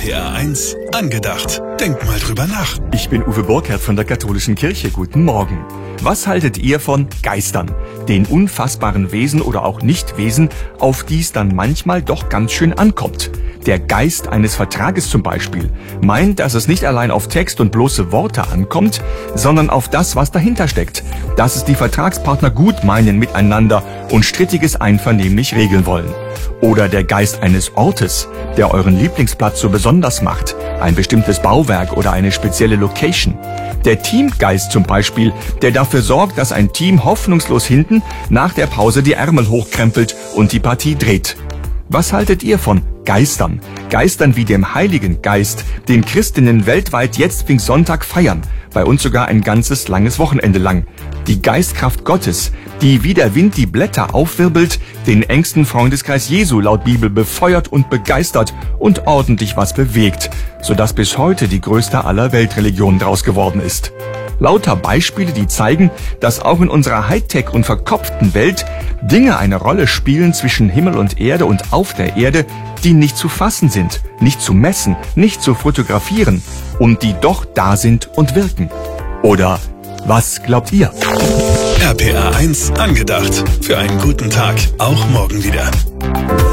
RPR 1 angedacht. Denk mal drüber nach. Ich bin Uwe Burkhardt von der Katholischen Kirche. Guten Morgen. Was haltet ihr von Geistern? Den unfassbaren Wesen oder auch Nichtwesen, auf die es dann manchmal doch ganz schön ankommt. Der Geist eines Vertrages zum Beispiel meint, dass es nicht allein auf Text und bloße Worte ankommt, sondern auf das, was dahinter steckt. Dass es die Vertragspartner gut meinen miteinander und Strittiges einvernehmlich regeln wollen. Oder der Geist eines Ortes, der euren Lieblingsplatz so besonders macht. Ein bestimmtes Bauwerk oder eine spezielle Location. Der Teamgeist zum Beispiel, der dafür sorgt, dass ein Team hoffnungslos hinten nach der Pause die Ärmel hochkrempelt und die Partie dreht. Was haltet ihr von Geistern? Geistern wie dem Heiligen Geist, den Christinnen weltweit jetzt Pfingstsonntag feiern, bei uns sogar ein ganzes langes Wochenende lang. Die Geistkraft Gottes, die wie der Wind die Blätter aufwirbelt, den engsten Freundeskreis Jesu laut Bibel befeuert und begeistert und ordentlich was bewegt, sodass bis heute die größte aller Weltreligionen draus geworden ist. Lauter Beispiele, die zeigen, dass auch in unserer Hightech- und verkopften Welt Dinge eine Rolle spielen zwischen Himmel und Erde und auf der Erde, die nicht zu fassen sind, nicht zu messen, nicht zu fotografieren und die doch da sind und wirken. Oder was glaubt ihr? RPR 1 angedacht. Für einen guten Tag, auch morgen wieder.